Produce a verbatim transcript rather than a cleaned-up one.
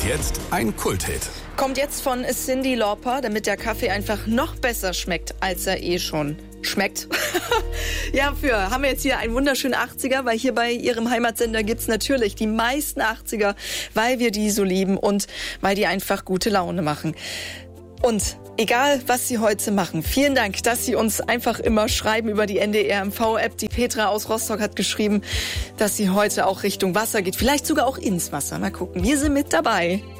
jetzt ein Kulthit. Kommt jetzt von Cyndi Lauper, damit der Kaffee einfach noch besser schmeckt, als er eh schon schmeckt. Ja, für haben wir jetzt hier einen wunderschönen achtziger, weil hier bei ihrem Heimatsender gibt's natürlich die meisten achtziger, weil wir die so lieben und weil die einfach gute Laune machen. Und egal, was Sie heute machen, vielen Dank, dass Sie uns einfach immer schreiben über die N D R M V-App. Die Petra aus Rostock hat geschrieben, dass sie heute auch Richtung Wasser geht, vielleicht sogar auch ins Wasser. Mal gucken, wir sind mit dabei.